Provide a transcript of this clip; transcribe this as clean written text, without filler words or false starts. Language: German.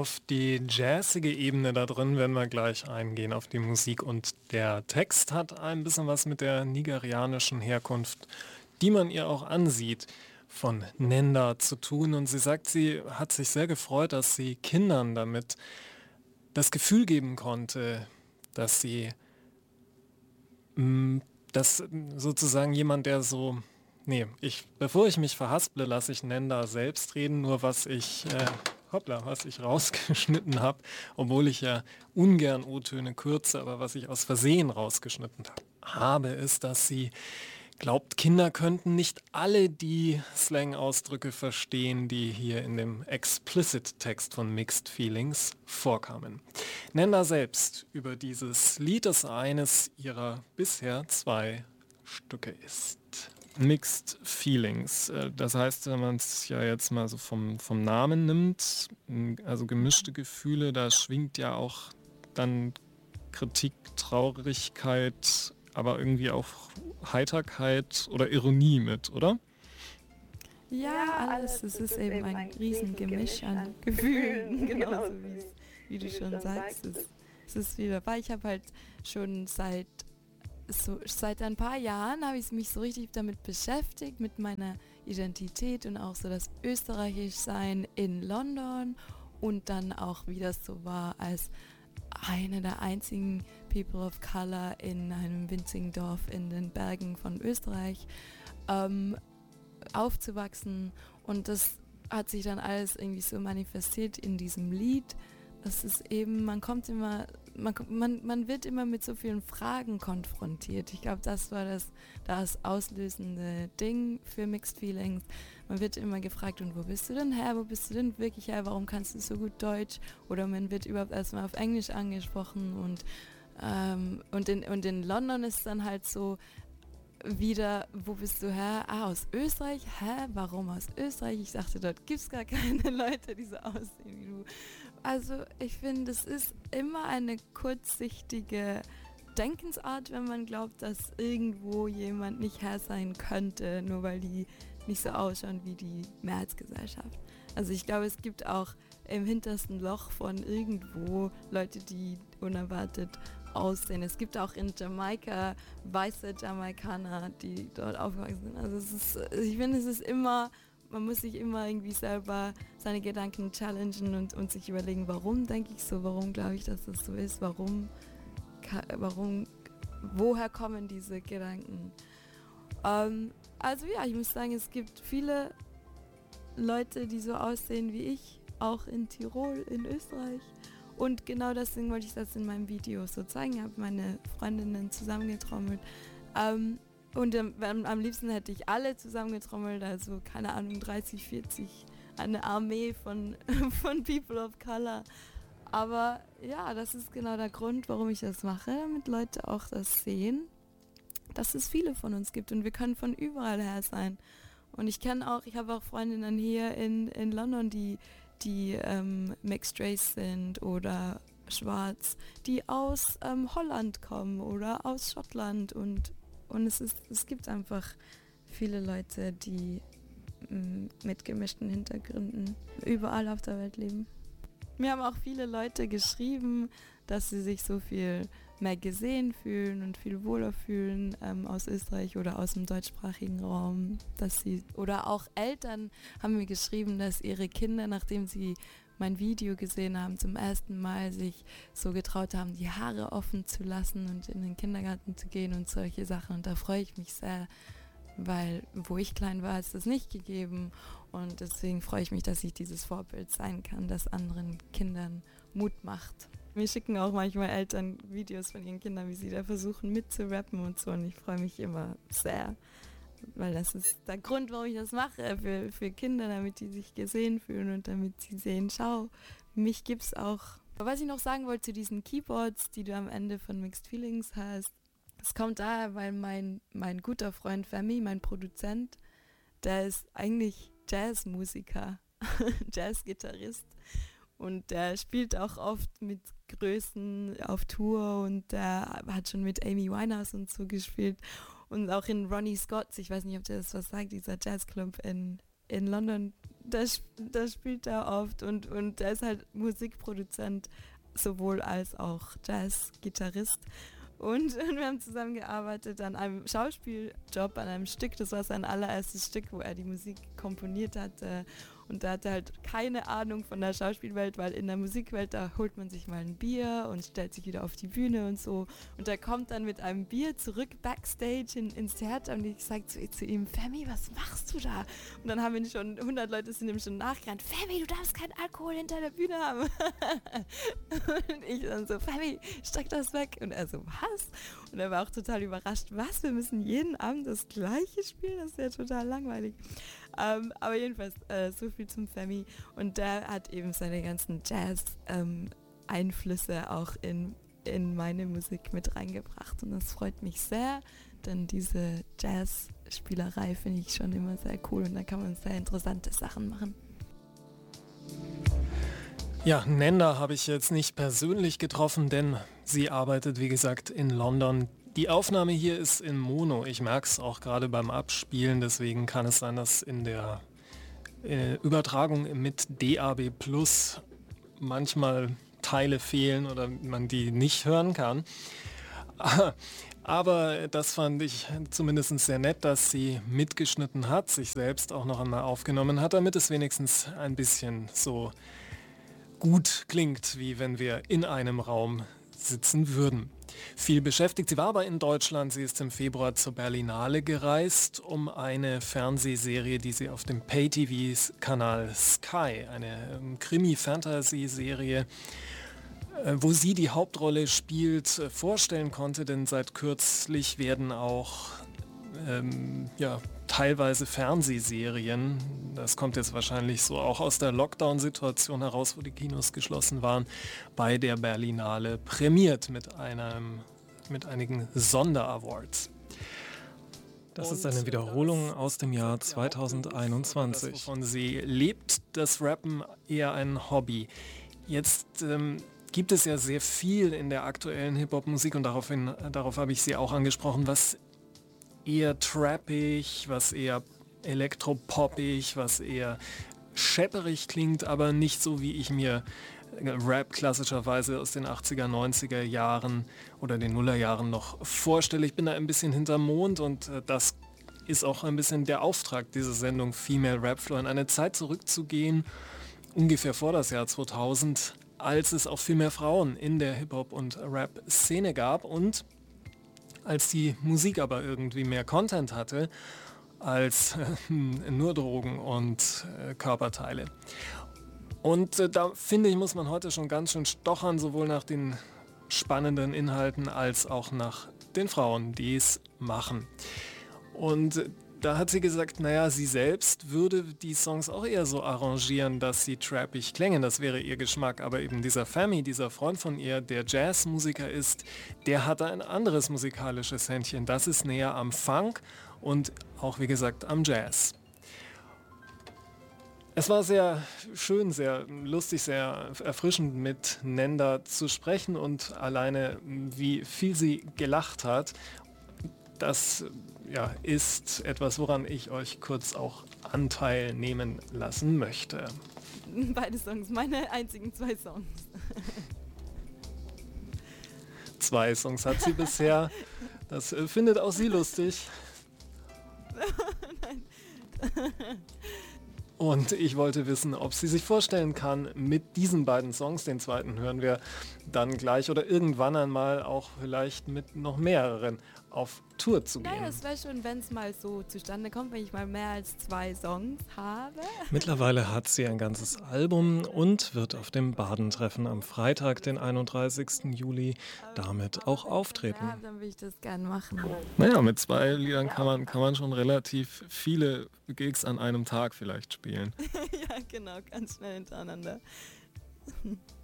Auf die jazzige Ebene da drin werden wir gleich eingehen, auf die Musik. Und der Text hat ein bisschen was mit der nigerianischen Herkunft, die man ihr auch ansieht, von Nenda zu tun. Und sie sagt, sie hat sich sehr gefreut, dass sie Kindern damit das Gefühl geben konnte, dass sie, dass sozusagen jemand, der so, bevor ich mich verhasple, lasse ich Nenda selbst reden, nur was ich rausgeschnitten habe, obwohl ich ja ungern O-Töne kürze, aber was ich aus Versehen rausgeschnitten habe, ist, dass sie glaubt, Kinder könnten nicht alle die Slang-Ausdrücke verstehen, die hier in dem Explicit-Text von Mixed Feelings vorkamen. Nenda selbst über dieses Lied, das eines ihrer bisher 2 Stücke ist. Mixed Feelings, das heißt, wenn man es ja jetzt mal so vom Namen nimmt, also gemischte Gefühle, da schwingt ja auch dann Kritik, Traurigkeit, aber irgendwie auch Heiterkeit oder Ironie mit, oder? Ja, alles. Es ist eben ein Riesengemisch an Gefühlen, genauso wie du schon sagst. Es ist wieder, weil ich habe halt schon seit ein paar Jahren habe ich mich so richtig damit beschäftigt, mit meiner Identität und auch so das Österreichischsein in London und dann auch, wie das so war, als eine der einzigen People of Color in einem winzigen Dorf in den Bergen von Österreich aufzuwachsen. Und das hat sich dann alles irgendwie so manifestiert in diesem Lied. Das ist eben, man wird immer mit so vielen Fragen konfrontiert. Ich glaube, das war das auslösende Ding für Mixed Feelings. Man wird immer gefragt, und wo bist du denn her? Wo bist du denn wirklich her? Warum kannst du so gut Deutsch? Oder man wird überhaupt erstmal auf Englisch angesprochen und in London ist dann halt so wieder, wo bist du her? Ah, aus Österreich? Hä? Warum aus Österreich? Ich dachte, dort gibt es gar keine Leute, die so aussehen wie du. Also ich finde, es ist immer eine kurzsichtige Denkensart, wenn man glaubt, dass irgendwo jemand nicht her sein könnte, nur weil die nicht so ausschauen wie die Mehrheitsgesellschaft. Also ich glaube, es gibt auch im hintersten Loch von irgendwo Leute, die unerwartet aussehen. Es gibt auch in Jamaika weiße Jamaikaner, die dort aufgewachsen sind. Also ich finde, es ist immer, man muss sich immer irgendwie selber seine Gedanken challengen und sich überlegen, warum denke ich so, warum glaube ich, dass das so ist, woher kommen diese Gedanken. Also ja, ich muss sagen, es gibt viele Leute, die so aussehen wie ich, auch in Tirol, in Österreich. Und genau deswegen wollte ich das in meinem Video so zeigen. Ich habe meine Freundinnen zusammengetrommelt. Und am liebsten hätte ich alle zusammengetrommelt, also keine Ahnung, 30, 40, eine Armee von People of Color. Aber ja, das ist genau der Grund, warum ich das mache, damit Leute auch das sehen, dass es viele von uns gibt und wir können von überall her sein. Und ich habe auch Freundinnen hier in London, die Mixed Race sind oder schwarz, die aus Holland kommen oder aus Schottland und es gibt einfach viele Leute, die mit gemischten Hintergründen überall auf der Welt leben. Mir haben auch viele Leute geschrieben, dass sie sich so viel mehr gesehen fühlen und viel wohler fühlen aus Österreich oder aus dem deutschsprachigen Raum. Oder auch Eltern haben mir geschrieben, dass ihre Kinder, nachdem sie mein Video gesehen haben, zum ersten Mal sich so getraut haben, die Haare offen zu lassen und in den Kindergarten zu gehen und solche Sachen. Und da freue ich mich sehr, weil wo ich klein war, ist das nicht gegeben. Und deswegen freue ich mich, dass ich dieses Vorbild sein kann, das anderen Kindern Mut macht. Mir schicken auch manchmal Eltern Videos von ihren Kindern, wie sie da versuchen mitzurappen und so. Und ich freue mich immer sehr, weil das ist der Grund, warum ich das mache, für Kinder, damit die sich gesehen fühlen und damit sie sehen, schau, mich gibt's auch. Aber was ich noch sagen wollte zu diesen Keyboards, die du am Ende von Mixed Feelings hast, es kommt daher, weil mein guter Freund Femi, mein Produzent, der ist eigentlich Jazzmusiker, Jazzgitarrist und der spielt auch oft mit Größen auf Tour und der hat schon mit Amy Winehouse und so gespielt und auch in Ronnie Scott's, ich weiß nicht, ob der das was sagt, dieser Jazzclub in London, da spielt er oft und er ist halt Musikproduzent sowohl als auch Jazz-Gitarrist. Und wir haben zusammengearbeitet an einem Schauspieljob, an einem Stück. Das war sein allererstes Stück, wo er die Musik komponiert hatte. Und da hatte er halt keine Ahnung von der Schauspielwelt, weil in der Musikwelt, da holt man sich mal ein Bier und stellt sich wieder auf die Bühne und so. Und er kommt dann mit einem Bier zurück backstage ins Theater und ich sage zu ihm, Femi, was machst du da? Und dann haben wir schon, 100 Leute sind ihm schon nachgerannt, Femi, du darfst keinen Alkohol hinter der Bühne haben. Und ich dann so, Femi, streck das weg. Und er so, was? Und er war auch total überrascht, was, wir müssen jeden Abend das Gleiche spielen? Das ist ja total langweilig. Aber jedenfalls, so viel zum Femi. Und der hat eben seine ganzen Jazz-Einflüsse auch in meine Musik mit reingebracht. Und das freut mich sehr, denn diese Jazz-Spielerei finde ich schon immer sehr cool. Und da kann man sehr interessante Sachen machen. Ja, Nenda habe ich jetzt nicht persönlich getroffen, denn sie arbeitet, wie gesagt, in London. Die Aufnahme hier ist in Mono. Ich merke es auch gerade beim Abspielen, deswegen kann es sein, dass in der Übertragung mit DAB Plus manchmal Teile fehlen oder man die nicht hören kann. Aber das fand ich zumindest sehr nett, dass sie mitgeschnitten hat, sich selbst auch noch einmal aufgenommen hat, damit es wenigstens ein bisschen so gut klingt, wie wenn wir in einem Raum sitzen würden. Viel beschäftigt. Sie war aber in Deutschland. Sie ist im Februar zur Berlinale gereist, um eine Fernsehserie, die sie auf dem Pay-TV-Kanal Sky, eine Krimi-Fantasy-Serie, wo sie die Hauptrolle spielt, vorstellen konnte, denn seit kürzlich werden auch teilweise Fernsehserien, das kommt jetzt wahrscheinlich so auch aus der Lockdown-Situation heraus, wo die Kinos geschlossen waren, bei der Berlinale prämiert mit einigen Sonderawards. Das ist eine Wiederholung aus dem Jahr 2021. Wovon sie lebt, das Rappen eher ein Hobby. Jetzt gibt es ja sehr viel in der aktuellen Hip-Hop-Musik und darauf habe ich sie auch angesprochen, was eher trappig, was eher elektropoppig, was eher schepperig klingt, aber nicht so, wie ich mir Rap klassischerweise aus den 80er, 90er Jahren oder den Nullerjahren noch vorstelle. Ich bin da ein bisschen hinterm Mond und das ist auch ein bisschen der Auftrag dieser Sendung Female Rap Floor, in eine Zeit zurückzugehen, ungefähr vor das Jahr 2000, als es auch viel mehr Frauen in der Hip-Hop- und Rap-Szene gab und als die Musik aber irgendwie mehr Content hatte als nur Drogen und Körperteile. Und da finde ich, muss man heute schon ganz schön stochern, sowohl nach den spannenden Inhalten als auch nach den Frauen, die es machen. Und da hat sie gesagt, naja, sie selbst würde die Songs auch eher so arrangieren, dass sie trappig klängen. Das wäre ihr Geschmack. Aber eben dieser Femi, dieser Freund von ihr, der Jazzmusiker ist, der hat ein anderes musikalisches Händchen. Das ist näher am Funk und auch, wie gesagt, am Jazz. Es war sehr schön, sehr lustig, sehr erfrischend mit Nenda zu sprechen und alleine, wie viel sie gelacht hat. Das ist etwas, woran ich euch kurz auch Anteil nehmen lassen möchte. Beide Songs, meine einzigen 2 Songs. 2 Songs hat sie bisher. Das findet auch sie lustig. Nein. Und ich wollte wissen, ob sie sich vorstellen kann, mit diesen beiden Songs, den zweiten hören wir dann gleich oder irgendwann einmal auch vielleicht mit noch mehreren auf Tour zu gehen. Naja, es wäre schon, wenn es mal so zustande kommt, wenn ich mal mehr als 2 Songs habe. Mittlerweile hat sie ein ganzes Album und wird auf dem Badentreffen am Freitag, den 31. Juli, damit auch auftreten. Ja, dann will ich das gern machen. Naja, mit 2 Liedern kann man schon relativ viele Gigs an einem Tag vielleicht spielen. Ja, genau, ganz schnell hintereinander.